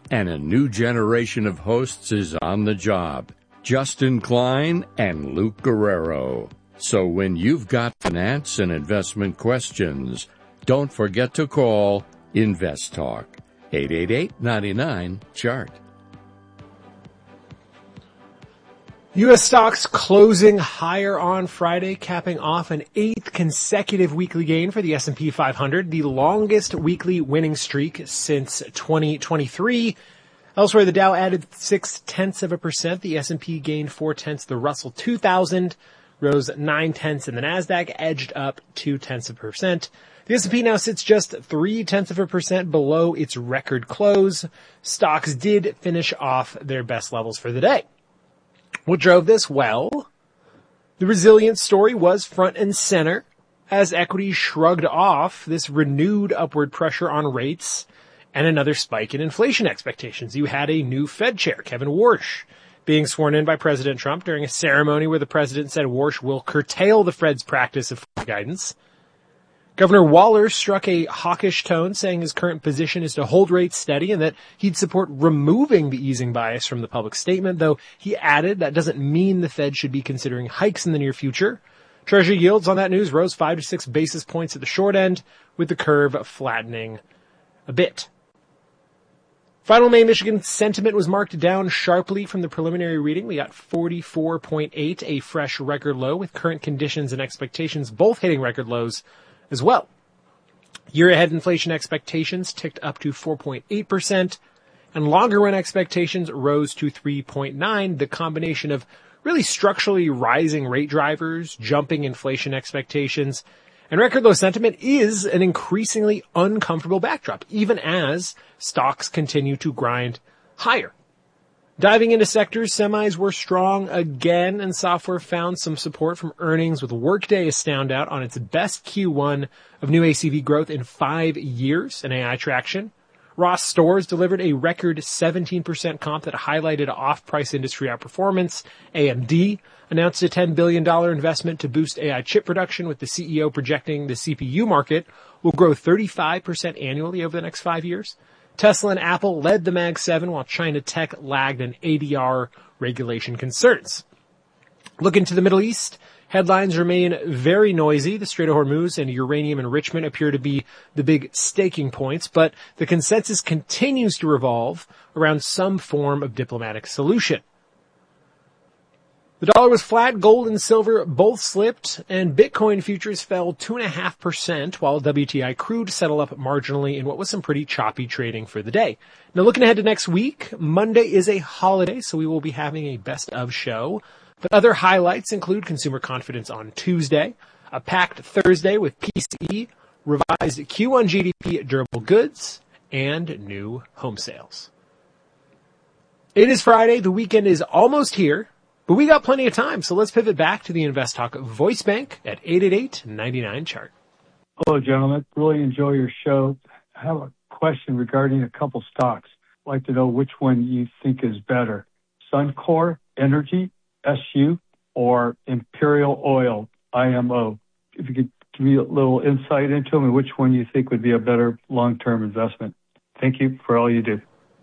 and a new generation of hosts is on the job. Justin Klein and Luke Guerrero. So when you've got finance and investment questions, don't forget to call Invest Talk, 888-99-CHART. U.S. stocks closing higher on Friday, capping off an 8th consecutive weekly gain for the S&P 500, the longest weekly winning streak since 2023. Elsewhere, the Dow added 0.6%, the S&P gained 0.4%, the Russell 2000 rose 0.9%, and the Nasdaq edged up 0.2%. The S&P now sits just 0.3% below its record close. Stocks did finish off their best levels for the day. What drove this? Well, the resilience story was front and center as equities shrugged off this renewed upward pressure on rates and another spike in inflation expectations. You had a new Fed chair, Kevin Warsh, being sworn in by President Trump during a ceremony where the president said Warsh will curtail the Fed's practice of guidance. Governor Waller struck a hawkish tone, saying his current position is to hold rates steady and that he'd support removing the easing bias from the public statement, though he added that doesn't mean the Fed should be considering hikes in the near future. Treasury yields on that news rose 5 to 6 basis points at the short end, with the curve flattening a bit. Final May Michigan sentiment was marked down sharply from the preliminary reading. We got 44.8, a fresh record low, with current conditions and expectations both hitting record lows as well. Year-ahead inflation expectations ticked up to 4.8%, and longer-run expectations rose to 3.9%, the combination of really structurally rising rate drivers, jumping inflation expectations, and record low sentiment is an increasingly uncomfortable backdrop, even as stocks continue to grind higher. Diving into sectors, semis were strong again, and software found some support from earnings, with Workday a standout on its best Q1 of new ACV growth in 5 years in AI traction. Ross Stores delivered a record 17% comp that highlighted off-price industry outperformance. AMD announced a $10 billion investment to boost AI chip production, with the CEO projecting the CPU market will grow 35% annually over the next 5 years. Tesla and Apple led the Mag 7, while China Tech lagged in ADR regulation concerns. Looking to the Middle East, headlines remain very noisy. The Strait of Hormuz and uranium enrichment appear to be the big staking points, but the consensus continues to revolve around some form of diplomatic solution. The dollar was flat, gold and silver both slipped, and Bitcoin futures fell 2.5%, while WTI crude settled up marginally in what was some pretty choppy trading for the day. Now, looking ahead to next week, Monday is a holiday, so we will be having a best of show. But other highlights include consumer confidence on Tuesday, a packed Thursday with PCE, revised Q1 GDP durable goods, and new home sales. It is Friday, the weekend is almost here. But we got plenty of time, so let's pivot back to the Invest Talk voice bank at 888-99-CHART. Hello, gentlemen. Really enjoy your show. I have a question regarding a couple stocks. I'd like to know which one you think is better, Suncor Energy, SU, or Imperial Oil, IMO. If you could give me a little insight into them and which one you think would be a better long-term investment. Thank you for all you do.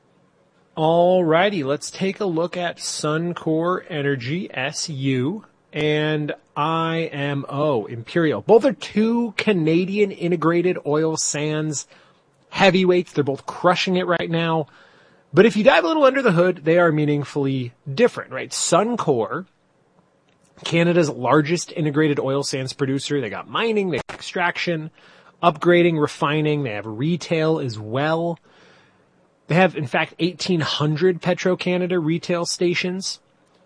Alrighty, let's take a look at Suncor Energy, SU, and IMO, Imperial. Both are two Canadian integrated oil sands heavyweights. They're both crushing it right now. But if you dive a little under the hood, they are meaningfully different, right? Suncor, Canada's largest integrated oil sands producer. They got mining, they got extraction, upgrading, refining. They have retail as well. They have, in fact, 1,800 Petro-Canada retail stations.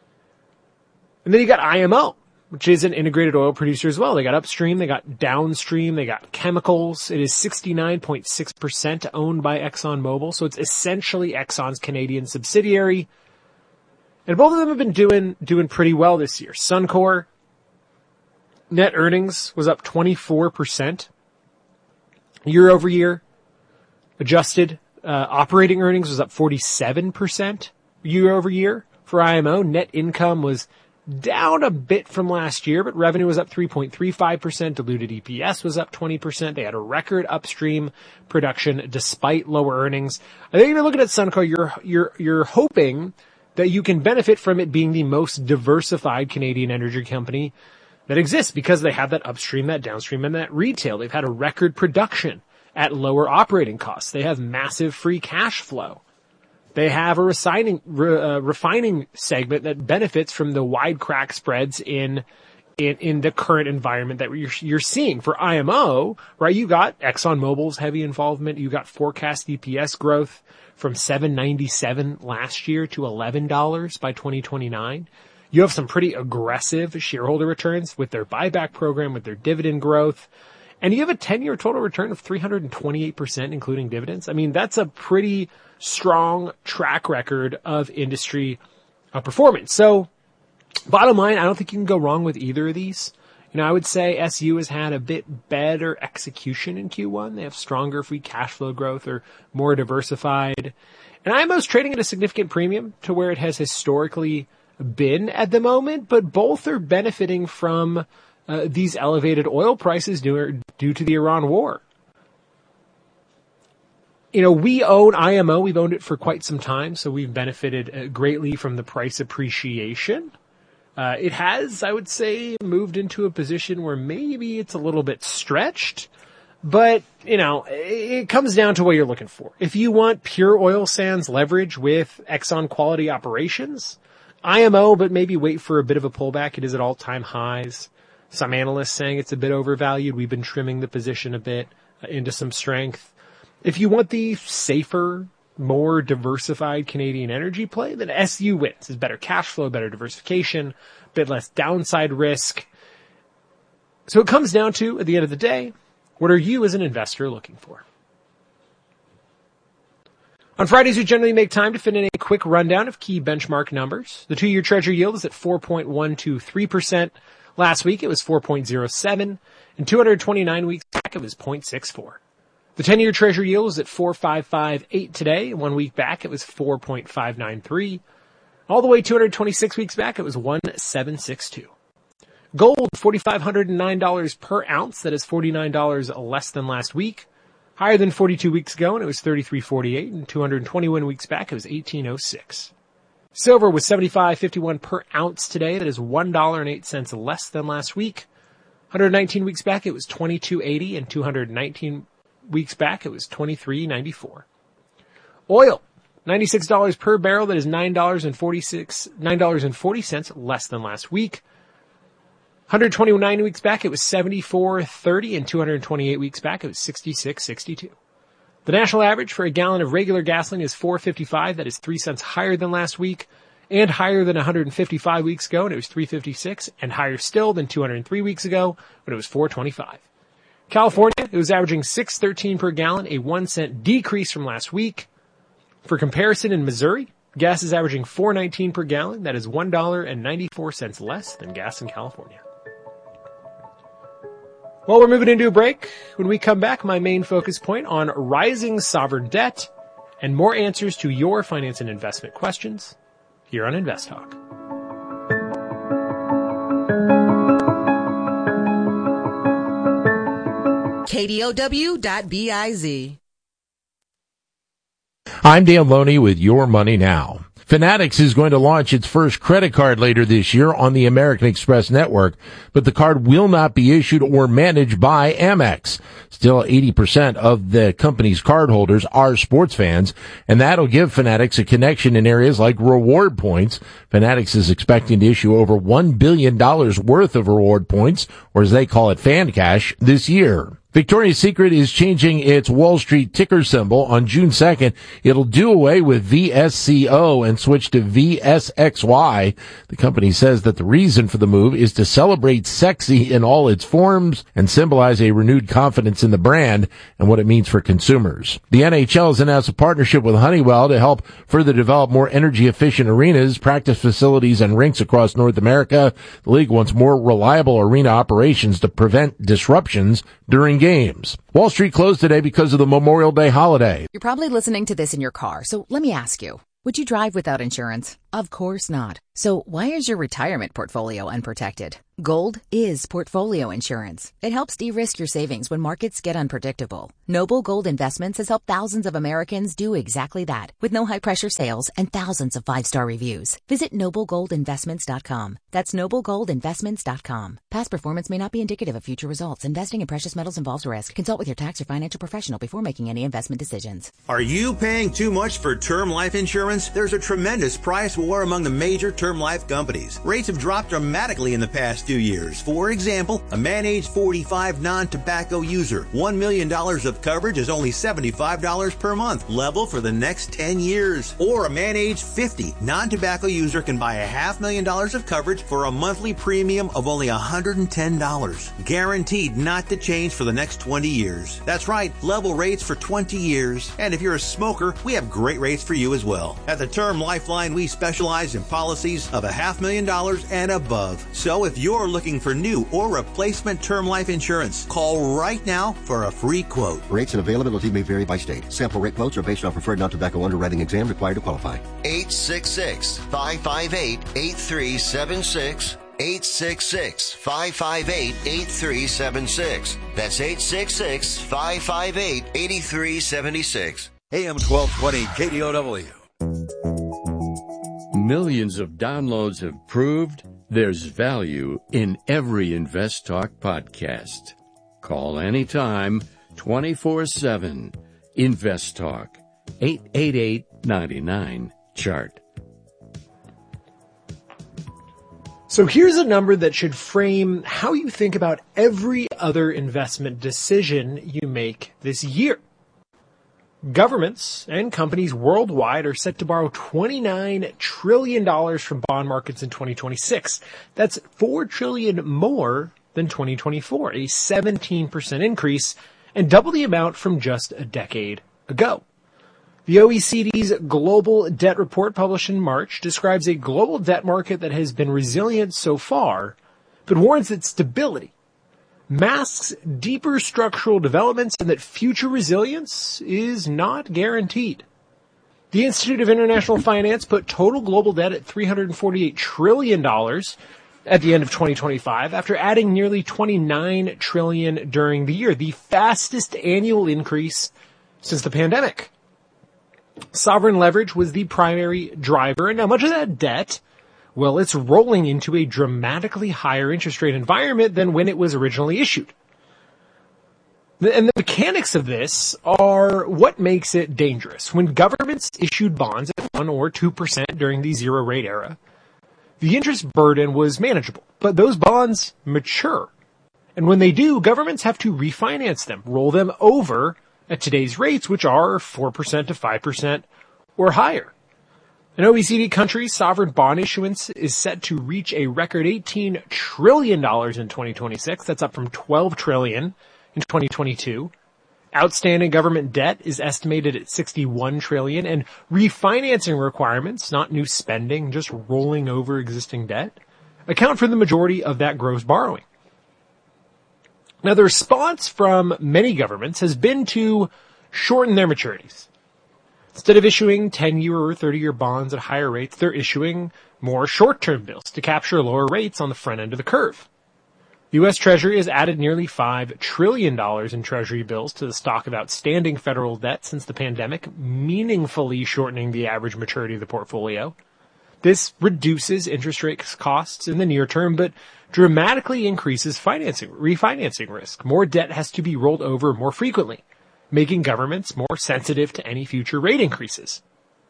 And then you got IMO, which is an integrated oil producer as well. They got upstream, they got downstream, they got chemicals. It is 69.6% owned by ExxonMobil, so it's essentially Exxon's Canadian subsidiary. And both of them have been doing pretty well this year. Suncor, net earnings was up 24% year over year. Adjusted operating earnings was up 47% year over year. For IMO, net income was down a bit from last year, but revenue was up 3.35%. Diluted EPS was up 20%. They had a record upstream production despite lower earnings. I think if you're looking at Suncor, you're hoping that you can benefit from it being the most diversified Canadian energy company that exists because they have that upstream, that downstream, and that retail. They've had a record production at lower operating costs. They have massive free cash flow. They have a refining segment that benefits from the wide crack spreads in the current environment that you're seeing. For IMO, right, you got ExxonMobil's heavy involvement. You got forecast EPS growth from $7.97 last year to $11 by 2029. You have some pretty aggressive shareholder returns with their buyback program, with their dividend growth. And you have a 10-year total return of 328%, including dividends. I mean, that's a pretty strong track record of industry performance. So, bottom line, I don't think you can go wrong with either of these. You know, I would say SU has had a bit better execution in Q1. They have stronger free cash flow growth or more diversified. And IMO's trading at a significant premium to where it has historically been at the moment, but both are benefiting from these elevated oil prices due to the Iran war. You know, we own IMO. We've owned it for quite some time, so we've benefited greatly from the price appreciation. It has, I would say, moved into a position where maybe it's a little bit stretched, but, you know, it comes down to what you're looking for. If you want pure oil sands leverage with Exxon quality operations, IMO, but maybe wait for a bit of a pullback. It is at all-time highs. Some analysts saying it's a bit overvalued. We've been trimming the position a bit into some strength. If you want the safer, more diversified Canadian energy play, then SU wins. It's better cash flow, better diversification, a bit less downside risk. So it comes down to, at the end of the day, what are you as an investor looking for? On Fridays, we generally make time to fit in a quick rundown of key benchmark numbers. The 2-year Treasury yield is at 4.123%. Last week, it was 4.07, and 229 weeks back, it was 0.64. The 10-year Treasury yield was at 4.558 today, and 1 week back, it was 4.593. All the way 226 weeks back, it was 1.762. Gold, $4,509 per ounce. That is $49 less than last week. Higher than 42 weeks ago, and it was $33.48, and 221 weeks back, it was $18.06. Silver was $75.51 per ounce today. That is $1.08 less than last week. 119 weeks back, it was $22.80, and 219 weeks back, it was $23.94. Oil, $96 per barrel. That is $9.40 less than last week. 129 weeks back, it was $74.30, and 228 weeks back, it was $66.62. The national average for a gallon of regular gasoline is $4.55. That is 3 cents higher than last week and higher than 155 weeks ago, and it was $3.56, and higher still than 203 weeks ago when it was $4.25. California, it was averaging $6.13 per gallon, a 1 cent decrease from last week. For comparison, in Missouri, gas is averaging $4.19 per gallon. That is $1.94 less than gas in California. Well, we're moving into a break. When we come back, my main focus point on rising sovereign debt and more answers to your finance and investment questions here on Invest Talk. KDOW.biz. I'm Dan Loney with Your Money Now. Fanatics is going to launch its first credit card later this year on the American Express network, but the card will not be issued or managed by Amex. Still, 80% of the company's cardholders are sports fans, and that'll give Fanatics a connection in areas like reward points. Fanatics is expecting to issue over $1 billion worth of reward points, or as they call it, fan cash, this year. Victoria's Secret is changing its Wall Street ticker symbol on June 2nd. It'll do away with VSCO and switch to VSXY. The company says that the reason for the move is to celebrate sexy in all its forms and symbolize a renewed confidence in the brand and what it means for consumers. The NHL has announced a partnership with Honeywell to help further develop more energy-efficient arenas, practice facilities, and rinks across North America. The league wants more reliable arena operations to prevent disruptions during games. Wall Street closed today because of the Memorial Day holiday. You're probably listening to this in your car, so let me ask you, would you drive without insurance? Of course not. So why is your retirement portfolio unprotected? Gold is portfolio insurance. It helps de-risk your savings when markets get unpredictable. Noble Gold Investments has helped thousands of Americans do exactly that, with no high-pressure sales and thousands of 5-star reviews. Visit NobleGoldInvestments.com. That's NobleGoldInvestments.com. Past performance may not be indicative of future results. Investing in precious metals involves risk. Consult with your tax or financial professional before making any investment decisions. Are you paying too much for term life insurance? There's a tremendous price war among the major term life companies. Rates have dropped dramatically in the past 2 years. For example, a man age 45 non-tobacco user, $1 million of coverage is only $75 per month, level for the next 10 years. Or a man age 50 non-tobacco user can buy $500,000 of coverage for a monthly premium of only $110, guaranteed not to change for the next 20 years. That's right, level rates for 20 years. And if you're a smoker, we have great rates for you as well. At the Term Lifeline, we specialize in policies of $500,000 and above. So if you're looking for new or replacement term life insurance, call right now for a free quote. Rates and availability may vary by state. Sample rate quotes are based on preferred non-tobacco underwriting exam required to qualify. 866-558-8376. 866-558-8376. That's 866-558-8376. AM 1220 KDOW. Millions of downloads have proved there's value in every Invest Talk podcast. Call anytime, 24/7. Invest Talk, 888-99-CHART. So here's a number that should frame how you think about every other investment decision you make this year. Governments and companies worldwide are set to borrow $29 trillion from bond markets in 2026. That's $4 trillion more than 2024, a 17% increase, and double the amount from just a decade ago. The OECD's Global Debt Report published in March describes a global debt market that has been resilient so far, but warns that stability masks deeper structural developments and that future resilience is not guaranteed. The Institute of International Finance put total global debt at $348 trillion at the end of 2025 after adding nearly $29 trillion during the year, the fastest annual increase since the pandemic. Sovereign leverage was the primary driver, and now much of that debt, well, it's rolling into a dramatically higher interest rate environment than when it was originally issued. And the mechanics of this are what makes it dangerous. When governments issued bonds at 1 or 2% during the zero rate era, the interest burden was manageable, but those bonds mature. And when they do, governments have to refinance them, roll them over at today's rates, which are 4% to 5% or higher. In OECD countries, sovereign bond issuance is set to reach a record $18 trillion in 2026. That's up from $12 trillion in 2022. Outstanding government debt is estimated at $61 trillion, and refinancing requirements, not new spending, just rolling over existing debt, account for the majority of that gross borrowing. Now, the response from many governments has been to shorten their maturities. Instead of issuing 10-year or 30-year bonds at higher rates, they're issuing more short-term bills to capture lower rates on the front end of the curve. The U.S. Treasury has added nearly $5 trillion in Treasury bills to the stock of outstanding federal debt since the pandemic, meaningfully shortening the average maturity of the portfolio. This reduces interest rate costs in the near term, but dramatically increases refinancing risk. More debt has to be rolled over more frequently, making governments more sensitive to any future rate increases.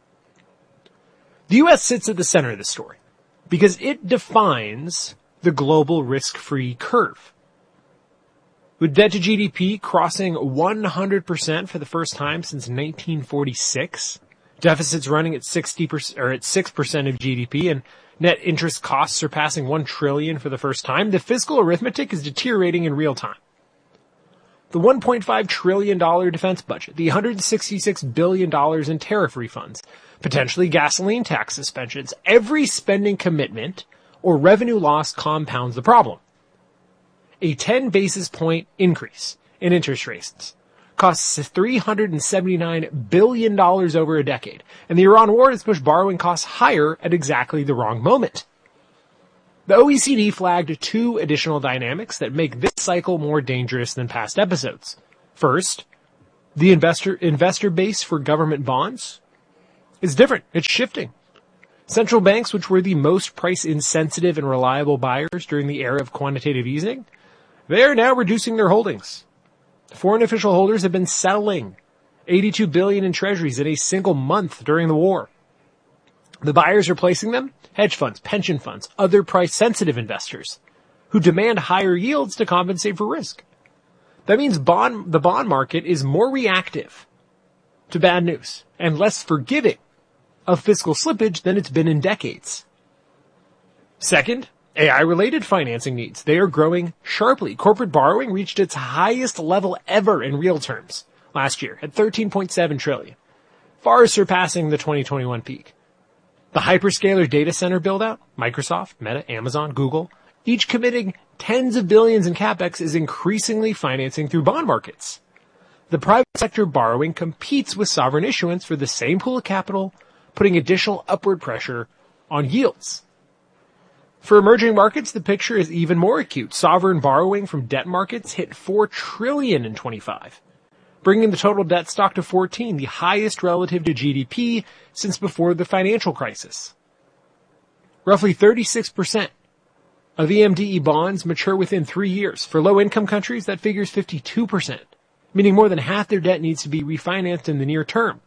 The U.S. sits at the center of this story because it defines the global risk-free curve. With debt to GDP crossing 100% for the first time since 1946, deficits running at 60% or at 6% of GDP, and net interest costs surpassing $1 trillion for the first time, the fiscal arithmetic is deteriorating in real time. The $1.5 trillion defense budget, the $166 billion in tariff refunds, potentially gasoline tax suspensions, every spending commitment or revenue loss compounds the problem. A 10 basis point increase in interest rates costs $379 billion over a decade, and the Iran war has pushed borrowing costs higher at exactly the wrong moment. The OECD flagged two additional dynamics that make this cycle more dangerous than past episodes. First, the investor base for government bonds is different. It's shifting. Central banks, which were the most price-insensitive and reliable buyers during the era of quantitative easing, they are now reducing their holdings. Foreign official holders have been selling $82 billion in treasuries in a single month during the war. The buyers replacing them? Hedge funds, pension funds, other price-sensitive investors who demand higher yields to compensate for risk. That means the bond market is more reactive to bad news and less forgiving of fiscal slippage than it's been in decades. Second, AI-related financing needs. They are growing sharply. Corporate borrowing reached its highest level ever in real terms last year at $13.7 trillion, far surpassing the 2021 peak. The hyperscaler data center build-out, Microsoft, Meta, Amazon, Google, each committing tens of billions in capex, is increasingly financing through bond markets. The private sector borrowing competes with sovereign issuance for the same pool of capital, putting additional upward pressure on yields. For emerging markets, the picture is even more acute. Sovereign borrowing from debt markets hit $4 trillion in 25, bringing the total debt stock to 14, the highest relative to GDP since before the financial crisis. Roughly 36% of EMDE bonds mature within 3 years. For low-income countries, that figures 52%, meaning more than half their debt needs to be refinanced in the near term.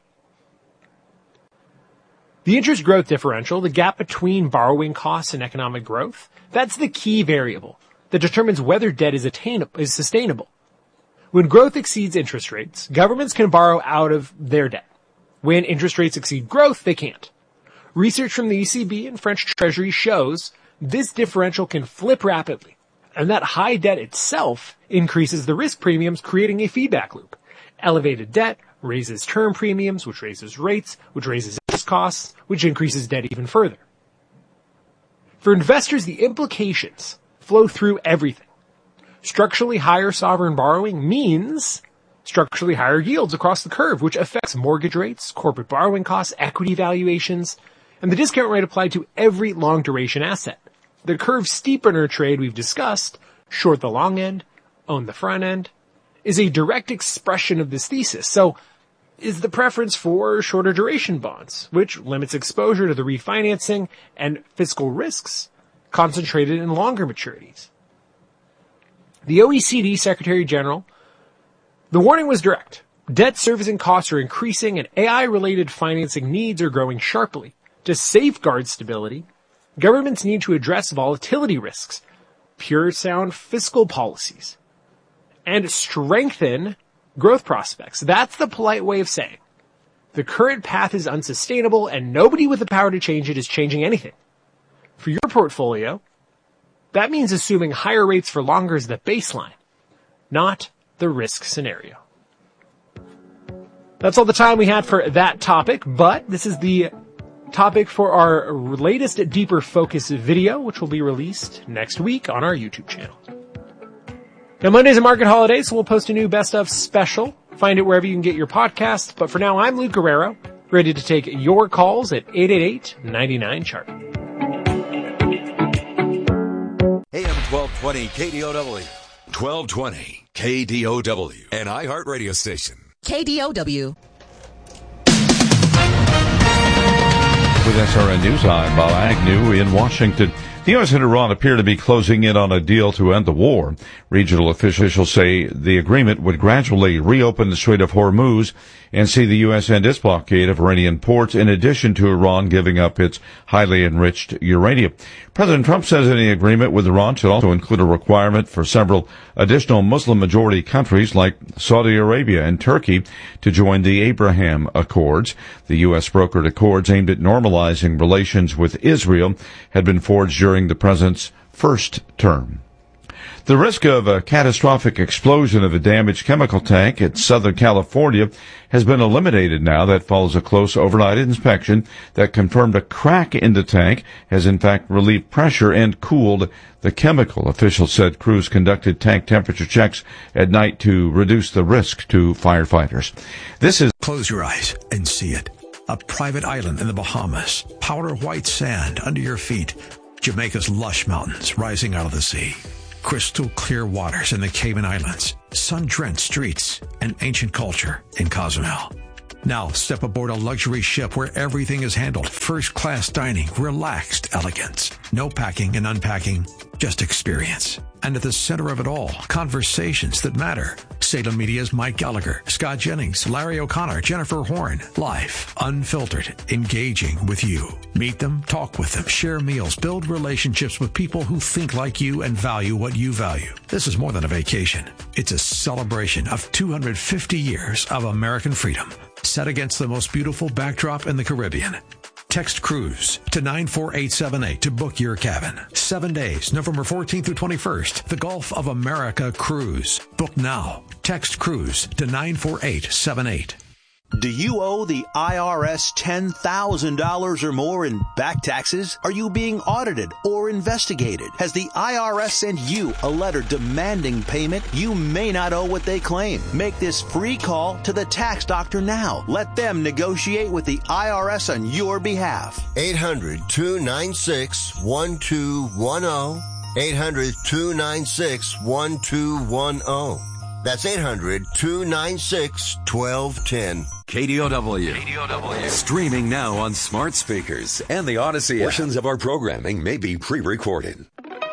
The interest growth differential, the gap between borrowing costs and economic growth, that's the key variable that determines whether debt is sustainable. When growth exceeds interest rates, governments can borrow out of their debt. When interest rates exceed growth, they can't. Research from the ECB and French Treasury shows this differential can flip rapidly, and that high debt itself increases the risk premiums, creating a feedback loop. Elevated debt raises term premiums, which raises rates, which raises interest costs, which increases debt even further. For investors, the implications flow through everything. Structurally higher sovereign borrowing means structurally higher yields across the curve, which affects mortgage rates, corporate borrowing costs, equity valuations, and the discount rate applied to every long-duration asset. The curve steepener trade we've discussed, short the long end, own the front end, is a direct expression of this thesis. So, is the preference for shorter duration bonds, which limits exposure to the refinancing and fiscal risks concentrated in longer maturities. The OECD Secretary General, the warning was direct. Debt servicing costs are increasing and AI-related financing needs are growing sharply. To safeguard stability, governments need to address volatility risks, pure sound fiscal policies, and strengthen growth prospects. That's the polite way of saying the current path is unsustainable and nobody with the power to change it is changing anything. For your portfolio, that means assuming higher rates for longer is the baseline, not the risk scenario. That's all the time we had for that topic, but this is the topic for our latest Deeper Focus video, which will be released next week on our YouTube channel. Now, Monday's a market holiday, so we'll post a new Best Of special. Find it wherever you can get your podcasts. But for now, I'm Luke Guerrero, ready to take your calls at 888-99-CHART. AM 1220 KDOW. 1220 KDOW. An iHeart radio station. KDOW. With SRN News, I'm Bob Agnew in Washington. The U.S. and Iran appear to be closing in on a deal to end the war. Regional officials say the agreement would gradually reopen the Strait of Hormuz and see the U.S. end its blockade of Iranian ports, in addition to Iran giving up its highly enriched uranium. President Trump says any agreement with Iran should also include a requirement for several additional Muslim-majority countries like Saudi Arabia and Turkey to join the Abraham Accords. The U.S. brokered accords aimed at normalizing relations with Israel had been forged during the president's first term. The risk of a catastrophic explosion of a damaged chemical tank at Southern California has been eliminated now. That follows a close overnight inspection that confirmed a crack in the tank has in fact relieved pressure and cooled the chemical. Officials said crews conducted tank temperature checks at night to reduce the risk to firefighters. Close your eyes and see it. A private island in the Bahamas. Powder white sand under your feet. Jamaica's lush mountains rising out of the sea. Crystal clear waters in the Cayman Islands. Sun-drenched streets and ancient culture in Cozumel. Now step aboard a luxury ship where everything is handled. First-class dining, relaxed elegance. No packing and unpacking, just experience. And at the center of it all, conversations that matter. Salem Media's Mike Gallagher, Scott Jennings, Larry O'Connor, Jennifer Horn. Live, unfiltered, engaging with you. Meet them, talk with them, share meals, build relationships with people who think like you and value what you value. This is more than a vacation. It's a celebration of 250 years of American freedom, set against the most beautiful backdrop in the Caribbean. Text cruise to 94878 to book your cabin. 7 days, November 14th through 21st. The Gulf of America cruise. Book now. Text cruise to 94878. Do you owe the IRS $10,000 or more in back taxes? Are you being audited or investigated? Has the IRS sent you a letter demanding payment? You may not owe what they claim. Make this free call to the tax doctor now. Let them negotiate with the IRS on your behalf. 800-296-1210. 800-296-1210. That's 800-296-1210. KDOW. Streaming now on smart speakers and the Odyssey app. Portions of our programming may be pre-recorded.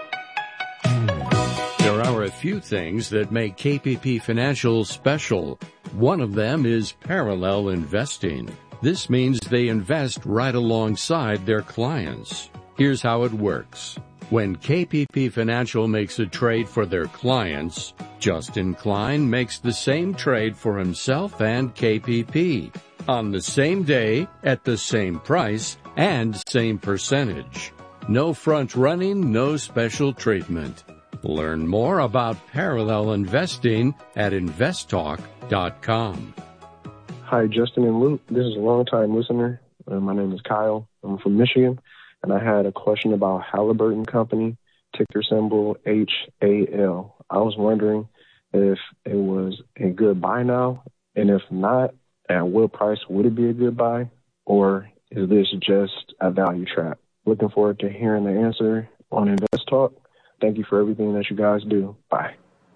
There are a few things that make KPP Financial special. One of them is parallel investing. This means they invest right alongside their clients. Here's how it works. When KPP Financial makes a trade for their clients, Justin Klein makes the same trade for himself and KPP on the same day, at the same price, and same percentage. No front running, no special treatment. Learn more about parallel investing at investtalk.com. Hi, Justin and Luke. This is a long-time listener. My name is Kyle. I'm from Michigan. And I had a question about Halliburton Company, ticker symbol HAL. I was wondering if it was a good buy now, and if not, at what price would it be a good buy, or is this just a value trap? Looking forward to hearing the answer on Invest Talk. Thank you for everything that you guys do. Bye.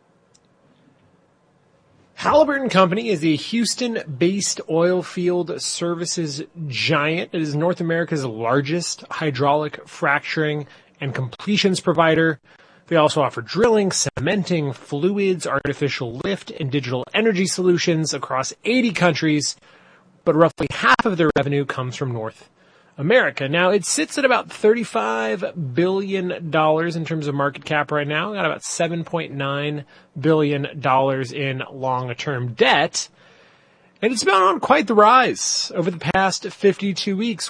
Halliburton Company is a Houston-based oil field services giant. It is North America's largest hydraulic fracturing and completions provider. They also offer drilling, cementing, fluids, artificial lift, and digital energy solutions across 80 countries, but roughly half of their revenue comes from North America. Now, it sits at about $35 billion in terms of market cap right now. Got about $7.9 billion in long-term debt. And it's been on quite the rise over the past 52 weeks.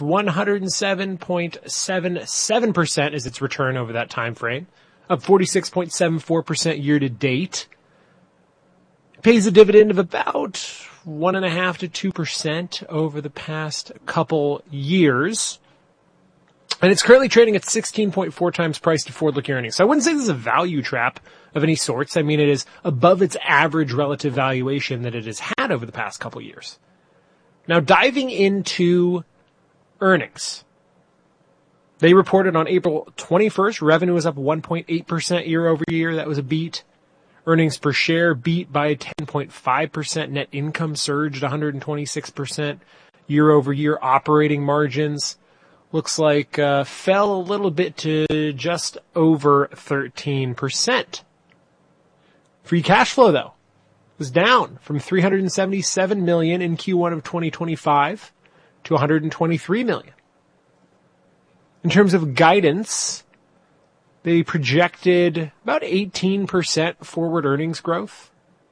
107.77% is its return over that time frame, up 46.74% year to date. It pays a dividend of about 1.5% to 2% over the past couple years. And it's currently trading at 16.4 times price to forward-looking earnings. So I wouldn't say this is a value trap of any sorts. I mean, it is above its average relative valuation that it has had over the past couple years. Now, diving into earnings. They reported on April 21st, revenue was up 1.8% year over year. That was a beat. Earnings per share beat by 10.5%. Net income surged 126% year over year. Operating margins looks like fell a little bit to just over 13%. Free cash flow, though, was down from $377 million in Q1 of 2025 to $123 million. In terms of guidance, they projected about 18% forward earnings growth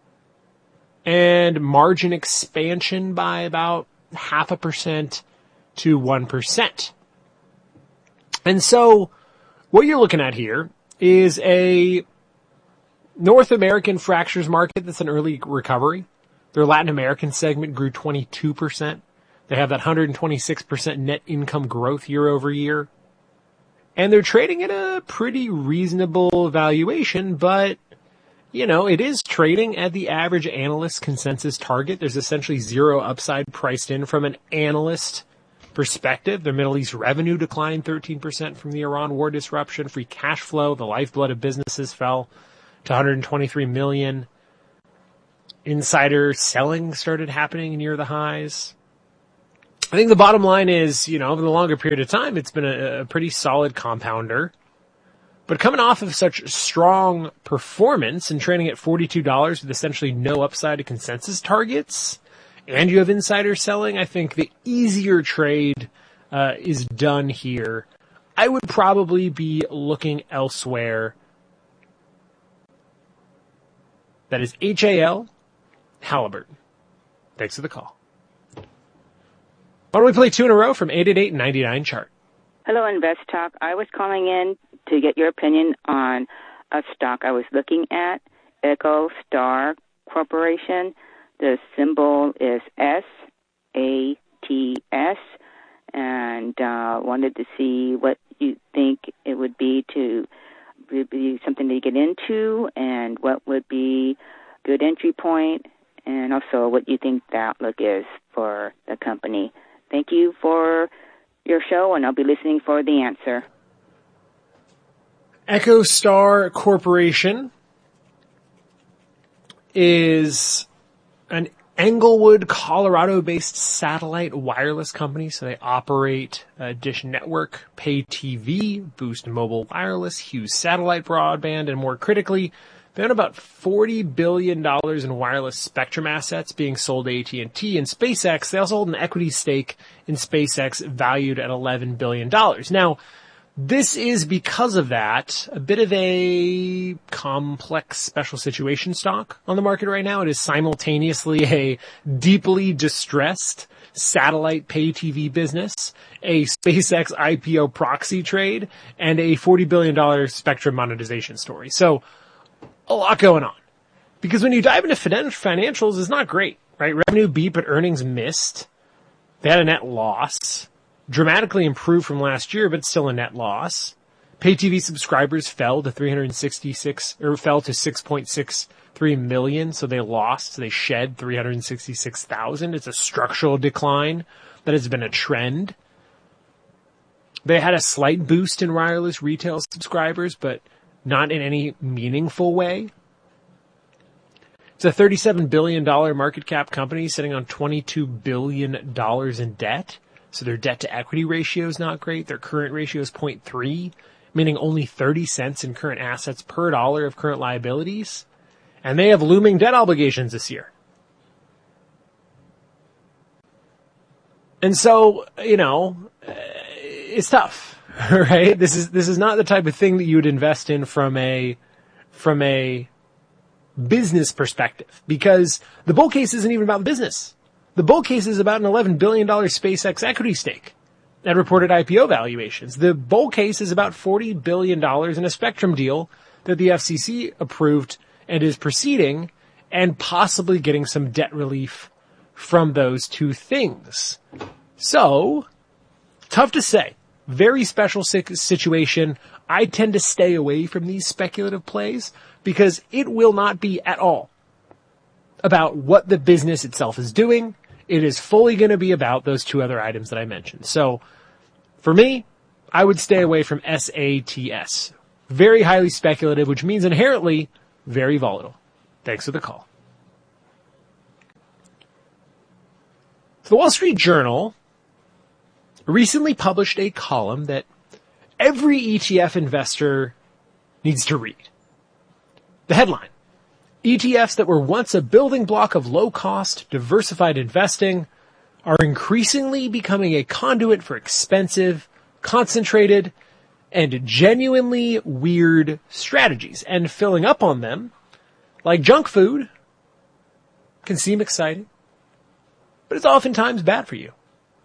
and margin expansion by about 0.5% to 1%. And so what you're looking at here is a North American fractures market, that's an early recovery. Their Latin American segment grew 22%. They have that 126% net income growth year over year. And they're trading at a pretty reasonable valuation, but, you know, it is trading at the average analyst consensus target. There's essentially zero upside priced in from an analyst perspective. Their Middle East revenue declined 13% from the Iran war disruption. Free cash flow, the lifeblood of businesses, fell to 123 million. Insider selling started happening near the highs. I think the bottom line is, you know, over the longer period of time, it's been a pretty solid compounder. But coming off of such strong performance and trading at $42 with essentially no upside to consensus targets, and you have insider selling, I think the easier trade is done here. I would probably be looking elsewhere. That is HAL, Halliburton. Thanks for the call. Why don't we play two in a row from 888-99 chart? Hello, Invest Talk. I was calling in to get your opinion on a stock I was looking at, Echo Star Corporation. The symbol is SATS, and wanted to see what you think it would be something to get into, and what would be good entry point, and also what you think the outlook is for the company. Thank you for your show, and I'll be listening for the answer. Echo Star Corporation is an Englewood, Colorado-based satellite wireless company. So they operate Dish Network, Pay TV, Boost Mobile Wireless, Hughes Satellite Broadband, and more critically, they own about $40 billion in wireless spectrum assets being sold to AT&T and SpaceX. They also hold an equity stake in SpaceX valued at $11 billion. Now, this is, because of that, a bit of a complex special situation stock on the market right now. It is simultaneously a deeply distressed satellite pay TV business, a SpaceX IPO proxy trade, and a $40 billion spectrum monetization story. So, a lot going on. Because when you dive into financials, it's not great, right? Revenue beat, but earnings missed. They had a net loss. Dramatically improved from last year, but still a net loss. Pay TV subscribers fell to 6.63 million, so they shed 366,000. It's a structural decline that has been a trend. They had a slight boost in wireless retail subscribers, but not in any meaningful way. It's a $37 billion market cap company sitting on $22 billion in debt. So their debt to equity ratio is not great. Their current ratio is 0.3, meaning only 30 cents in current assets per dollar of current liabilities. And they have looming debt obligations this year. And so, you know, it's tough, right? This is not the type of thing that you would invest in from a business perspective, because the bull case isn't even about the business. The bull case is about an $11 billion SpaceX equity stake at reported IPO valuations. The bull case is about $40 billion in a spectrum deal that the FCC approved and is proceeding, and possibly getting some debt relief from those two things. So, tough to say. Very special situation. I tend to stay away from these speculative plays because it will not be at all about what the business itself is doing. It is fully going to be about those two other items that I mentioned. So, for me, I would stay away from SATS. Very highly speculative, which means inherently very volatile. Thanks for the call. So the Wall Street Journal recently published a column that every ETF investor needs to read. The headline: ETFs that were once a building block of low-cost, diversified investing are increasingly becoming a conduit for expensive, concentrated, and genuinely weird strategies. And filling up on them, like junk food, can seem exciting, but it's oftentimes bad for you.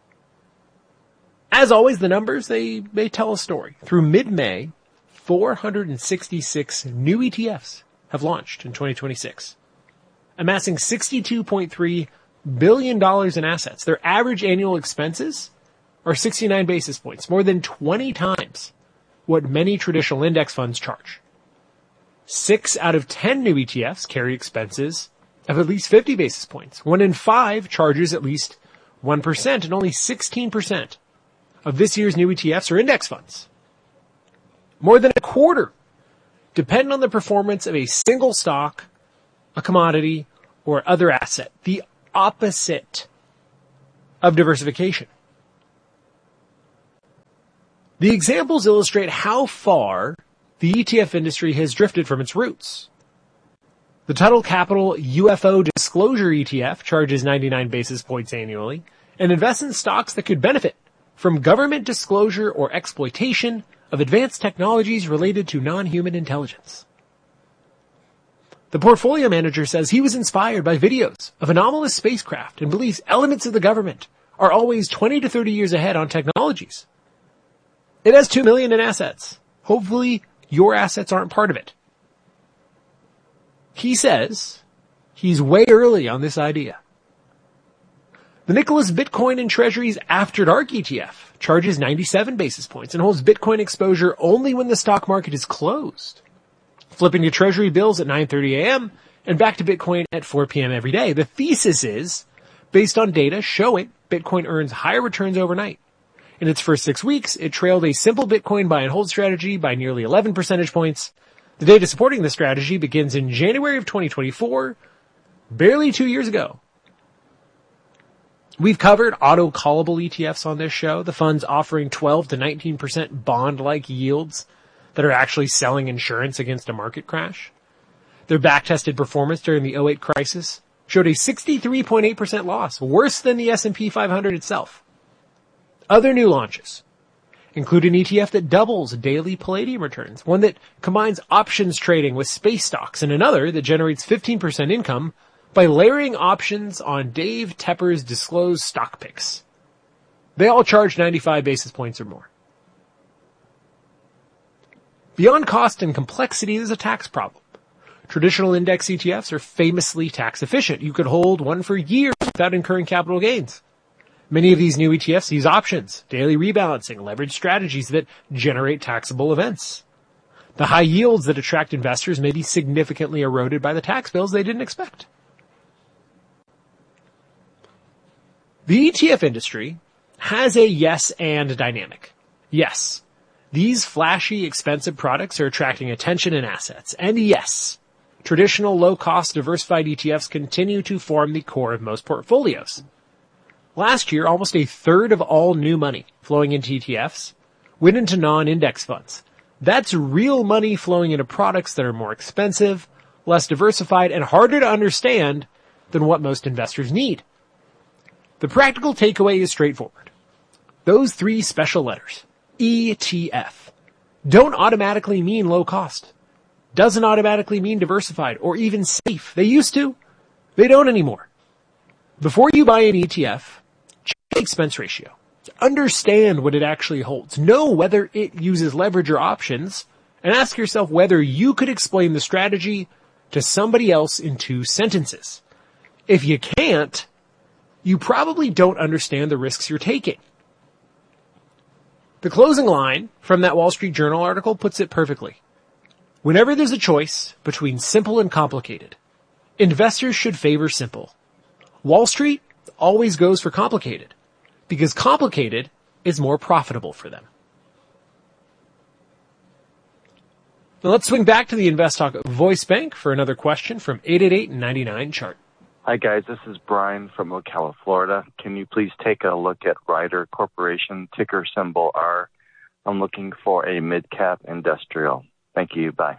As always, the numbers, they tell a story. Through mid-May, 466 new ETFs have launched in 2026, amassing $62.3 billion in assets. Their average annual expenses are 69 basis points, more than 20 times what many traditional index funds charge. 6 out of 10 new ETFs carry expenses of at least 50 basis points. 1 in 5 charges at least 1%, and only 16% of this year's new ETFs are index funds. More than a quarter depend on the performance of a single stock, a commodity, or other asset. The opposite of diversification. The examples illustrate how far the ETF industry has drifted from its roots. The Tuttle Capital UFO Disclosure ETF charges 99 basis points annually and invests in stocks that could benefit from government disclosure or exploitation of advanced technologies related to non-human intelligence. The portfolio manager says he was inspired by videos of anomalous spacecraft and believes elements of the government are always 20 to 30 years ahead on technologies. It has $2 million in assets. Hopefully, your assets aren't part of it. He says he's way early on this idea. The Nicholas Bitcoin and Treasuries After Dark ETF charges 97 basis points and holds Bitcoin exposure only when the stock market is closed, flipping to Treasury bills at 9:30 a.m. and back to Bitcoin at 4 p.m. every day. The thesis is based on data showing Bitcoin earns higher returns overnight. In its first 6 weeks, it trailed a simple Bitcoin buy and hold strategy by nearly 11 percentage points. The data supporting this strategy begins in January of 2024, barely 2 years ago. We've covered auto-callable ETFs on this show, the funds offering 12 to 19% bond-like yields that are actually selling insurance against a market crash. Their back-tested performance during the 2008 crisis showed a 63.8% loss, worse than the S&P 500 itself. Other new launches include an ETF that doubles daily palladium returns, one that combines options trading with space stocks, and another that generates 15% income by layering options on Dave Tepper's disclosed stock picks. They all charge 95 basis points or more. Beyond cost and complexity, there's a tax problem. Traditional index ETFs are famously tax efficient. You could hold one for years without incurring capital gains. Many of these new ETFs use options, daily rebalancing, leverage strategies that generate taxable events. The high yields that attract investors may be significantly eroded by the tax bills they didn't expect. The ETF industry has a yes and dynamic. Yes, these flashy, expensive products are attracting attention and assets. And yes, traditional low-cost diversified ETFs continue to form the core of most portfolios. Last year, almost a third of all new money flowing into ETFs went into non-index funds. That's real money flowing into products that are more expensive, less diversified, and harder to understand than what most investors need. The practical takeaway is straightforward. Those 3 special letters, ETF, don't automatically mean low cost, doesn't automatically mean diversified or even safe. They used to. They don't anymore. Before you buy an ETF, check the expense ratio. Understand what it actually holds. Know whether it uses leverage or options, and ask yourself whether you could explain the strategy to somebody else in 2 sentences. If you can't, you probably don't understand the risks you're taking. The closing line from that Wall Street Journal article puts it perfectly. Whenever there's a choice between simple and complicated, investors should favor simple. Wall Street always goes for complicated because complicated is more profitable for them. Now let's swing back to the InvestTalk Voice Bank for another question from 888-99-CHART. Hi guys, this is Brian from Ocala, Florida. Can you please take a look at Ryder Corporation, ticker symbol R? I'm looking for a mid-cap industrial. Thank you. Bye.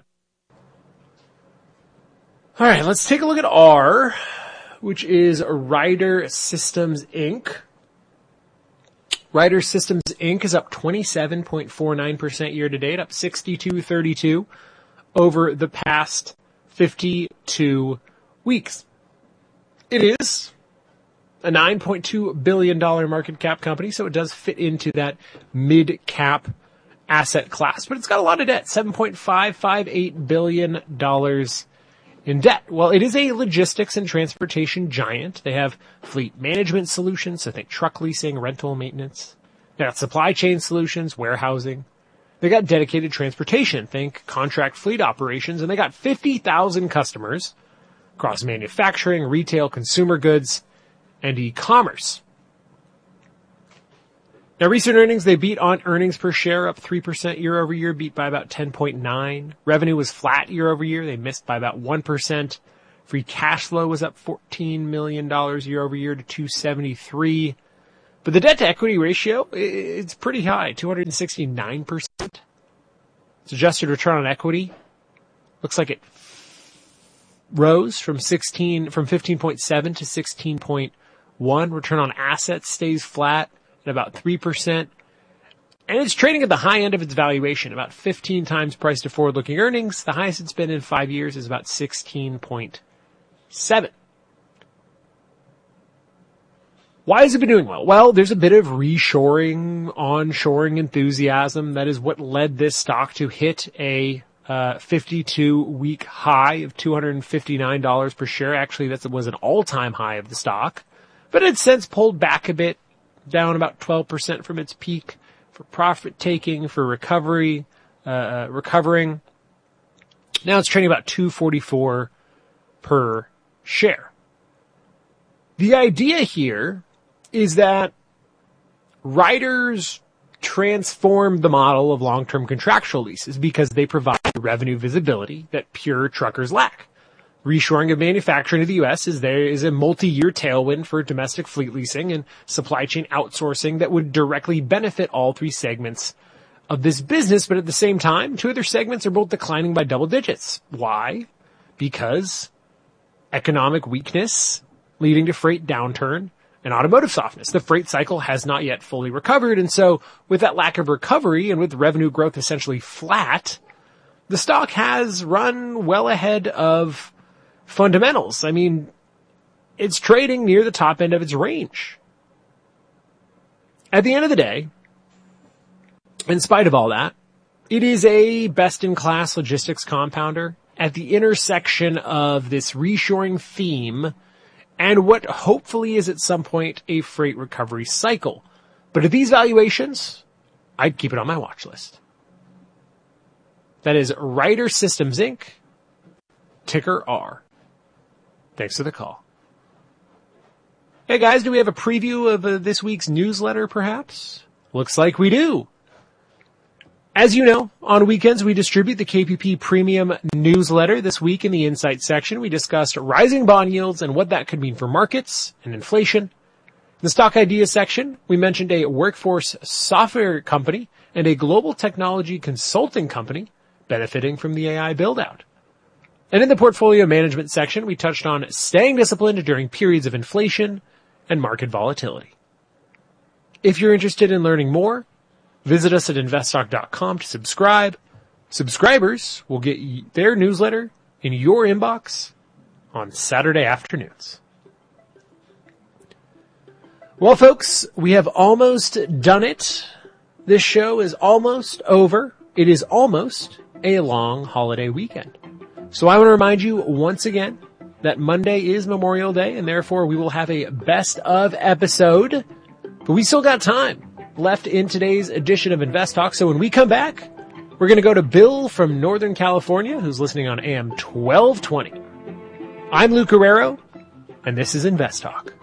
All right, let's take a look at R, which is Ryder Systems, Inc. Ryder Systems, Inc. is up 27.49% year to date, up 62.32 over the past 52 weeks. It is a $9.2 billion market cap company, so it does fit into that mid-cap asset class, but it's got a lot of debt, $7.558 billion in debt. Well, it is a logistics and transportation giant. They have fleet management solutions, so think truck leasing, rental, maintenance. They got supply chain solutions, warehousing. They got dedicated transportation, think contract fleet operations, and they got 50,000 customers across manufacturing, retail, consumer goods, and e-commerce. Now, recent earnings, they beat on earnings per share, up 3% year over year, beat by about 10.9. Revenue was flat year over year. They missed by about 1%. Free cash flow was up $14 million year over year to 273. But the debt to equity ratio, it's pretty high, 269%. Its adjusted return on equity looks like it rose from 15.7 to 16.1. Return on assets stays flat at about 3%. And it's trading at the high end of its valuation, about 15 times price to forward-looking earnings. The highest it's been in 5 years is about 16.7. Why has it been doing well? Well, there's a bit of reshoring, onshoring enthusiasm. That is what led this stock to hit a 52-week high of $259 per share. Actually, that was an all-time high of the stock. But it's since pulled back a bit, down about 12% from its peak for profit-taking, for recovering. Now it's trading about $244 per share. The idea here is that riders transform the model of long-term contractual leases because they provide revenue visibility that pure truckers lack. Reshoring of manufacturing to the U.S. is a multi-year tailwind for domestic fleet leasing and supply chain outsourcing that would directly benefit all three segments of this business. But at the same time, two other segments are both declining by double digits. Why? Because economic weakness leading to freight downturn and automotive softness. The freight cycle has not yet fully recovered. And so with that lack of recovery and with revenue growth essentially flat, the stock has run well ahead of fundamentals. I mean, it's trading near the top end of its range. At the end of the day, in spite of all that, it is a best-in-class logistics compounder at the intersection of this reshoring theme and what hopefully is at some point a freight recovery cycle. But at these valuations, I'd keep it on my watch list. That is Ryder Systems Inc., ticker R. Thanks for the call. Hey guys, do we have a preview of this week's newsletter perhaps? Looks like we do. As you know, on weekends we distribute the KPP Premium newsletter. This week in the Insight section, we discussed rising bond yields and what that could mean for markets and inflation. In the Stock Ideas section, we mentioned a workforce software company and a global technology consulting company benefiting from the AI build-out. And in the portfolio management section, we touched on staying disciplined during periods of inflation and market volatility. If you're interested in learning more, visit us at investtalk.com to subscribe. Subscribers will get their newsletter in your inbox on Saturday afternoons. Well, folks, we have almost done it. This show is almost over. It is almost a long holiday weekend. So I want to remind you once again that Monday is Memorial Day, and therefore we will have a best of episode. But we still got time left in today's edition of Invest Talk. So when we come back, we're going to go to Bill from Northern California, who's listening on AM 1220. I'm Luke Guerrero, and this is Invest Talk.